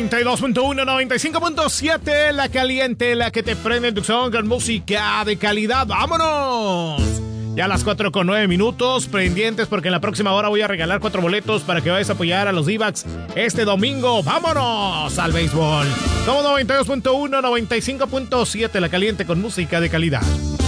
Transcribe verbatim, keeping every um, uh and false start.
noventa y dos punto uno, noventa y cinco punto siete, la caliente, la que te prende en tu son con música de calidad. ¡Vámonos! Ya a las cuatro con nueve minutos, pendientes porque en la próxima hora voy a regalar cuatro boletos para que vayas a apoyar a los D-backs este domingo. ¡Vámonos al béisbol! Somos noventa y dos punto uno, noventa y cinco punto siete, la caliente con música de calidad.